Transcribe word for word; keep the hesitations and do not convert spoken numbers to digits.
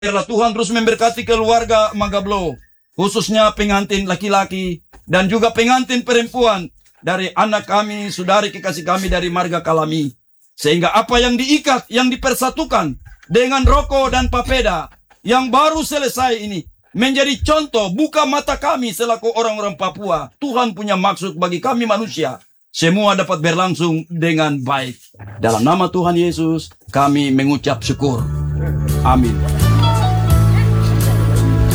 Biarlah Tuhan terus memberkati keluarga Magablo, khususnya pengantin laki-laki dan juga pengantin perempuan dari anak kami, saudari kekasih kami dari marga Kalami. Sehingga apa yang diikat, yang dipersatukan dengan rokok dan papeda yang baru selesai ini menjadi contoh buka mata kami selaku orang-orang Papua. Tuhan punya maksud bagi kami manusia. Semua dapat berlangsung dengan baik. Dalam nama Tuhan Yesus kami mengucap syukur. Amin.